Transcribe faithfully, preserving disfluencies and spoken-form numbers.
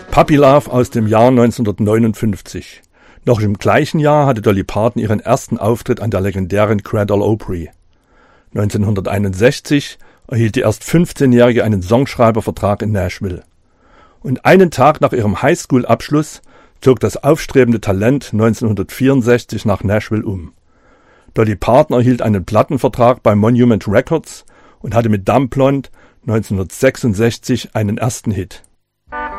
Puppy Love aus dem Jahr neunzehnhundertneunundfünfzig. Noch im gleichen Jahr hatte Dolly Parton ihren ersten Auftritt an der legendären Grand Ole Opry. neunzehnhunderteinundsechzig erhielt die erst fünfzehnjährige einen Songschreibervertrag in Nashville. Und einen Tag nach ihrem Highschool-Abschluss zog das aufstrebende Talent neunzehnhundertvierundsechzig nach Nashville um. Dolly Parton erhielt einen Plattenvertrag bei Monument Records und hatte mit Dumb Blonde neunzehnhundertsechsundsechzig einen ersten Hit.